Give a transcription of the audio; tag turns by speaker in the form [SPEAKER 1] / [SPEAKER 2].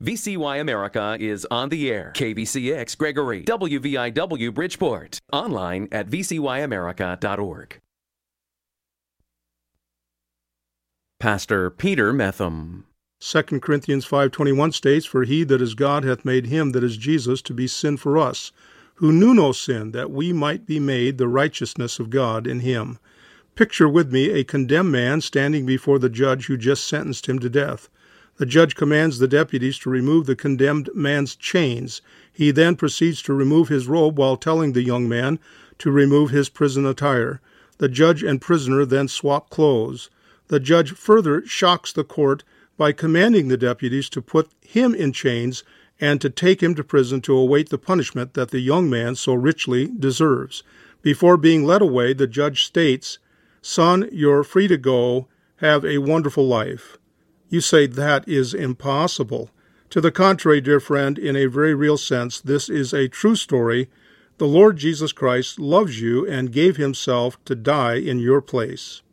[SPEAKER 1] VCY America is on the air. KVCX Gregory, WVIW Bridgeport. Online at vcyamerica.org. Pastor Peter Metham.
[SPEAKER 2] 2 Corinthians 5:21 states, "For he that is God hath made him that is Jesus to be sin for us, who knew no sin, that we might be made the righteousness of God in him." Picture with me a condemned man standing before the judge who just sentenced him to death. The judge commands the deputies to remove the condemned man's chains. He then proceeds to remove his robe while telling the young man to remove his prison attire. The judge and prisoner then swap clothes. The judge further shocks the court by commanding the deputies to put him in chains and to take him to prison to await the punishment that the young man so richly deserves. Before being led away, the judge states, "Son, you're free to go. Have a wonderful life." You say that is impossible. To the contrary, dear friend, in a very real sense, this is a true story. The Lord Jesus Christ loves you and gave himself to die in your place.